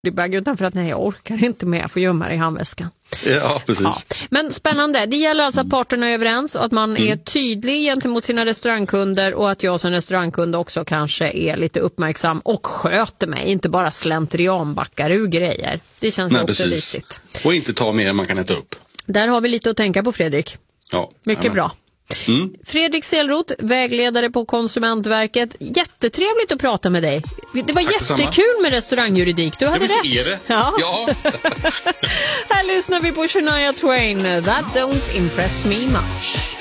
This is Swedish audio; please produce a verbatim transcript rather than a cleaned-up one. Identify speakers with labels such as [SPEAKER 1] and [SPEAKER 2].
[SPEAKER 1] bag utan för att nej, jag orkar inte med att få gömma det i handväskan.
[SPEAKER 2] Ja, precis. Ja.
[SPEAKER 1] Men spännande. Det gäller alltså att parterna är överens och att man mm. är tydlig gentemot sina restaurangkunder och att jag som restaurangkund också kanske är lite uppmärksam och sköter mig. Inte bara slentrianbackar ur grejer. Det känns nej, också risigt.
[SPEAKER 2] Och inte ta mer än man kan äta upp.
[SPEAKER 1] Där har vi lite att tänka på, Fredrik.
[SPEAKER 2] Ja.
[SPEAKER 1] Mycket
[SPEAKER 2] Amen.
[SPEAKER 1] bra. Mm. Fredrik Selroth, vägledare på Konsumentverket. Jättetrevligt att prata med dig. Det var Tack jättekul med restaurangjuridik. Du hade rätt.
[SPEAKER 2] Är det?
[SPEAKER 1] Ja.
[SPEAKER 2] Ja.
[SPEAKER 1] Här lyssnar vi på Shania Twain. That don't impress me much.